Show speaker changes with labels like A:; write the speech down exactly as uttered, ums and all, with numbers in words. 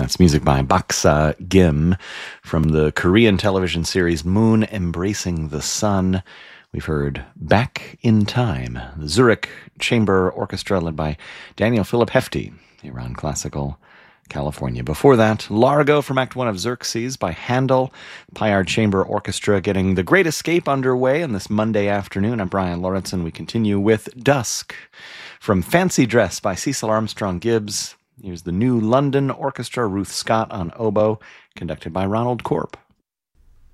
A: That's music by Baksa Gim from the Korean television series Moon Embracing the Sun. We've heard Back in Time, the Zurich Chamber Orchestra led by Daniel Philip Hefti, Iran Classical, California. Before that, Largo from Act One of Xerxes by Handel, Pyar Chamber Orchestra getting The Great Escape underway on this Monday afternoon. I'm Brian Lauritsen. We continue with Dusk from Fancy Dress by Cecil Armstrong Gibbs. Here's the New London Orchestra, Ruth Scott on oboe, conducted by Ronald Corp.